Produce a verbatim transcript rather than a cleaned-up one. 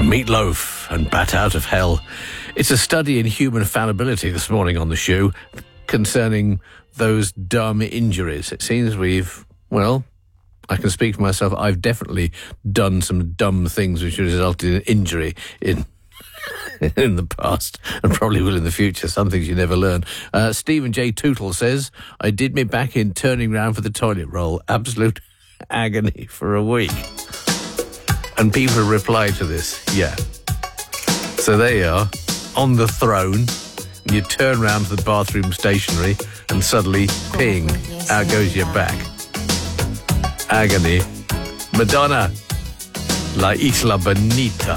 Meatloaf and Bat Out of Hell. It's a study in human fallibility this morning on the show concerning those dumb injuries. It seems we've, well, I can speak for myself. I've definitely done some dumb things which resulted in injury in in the past and probably will in the future. Some things you never learn. Uh, Stephen J. Tootle says, I did me back in turning round for the toilet roll. Absolute agony for a week. And people reply to this, yeah. So there you are, on the throne, and you turn round to the bathroom stationary and suddenly, ping, out goes your back. Agony. Madonna, La Isla Bonita.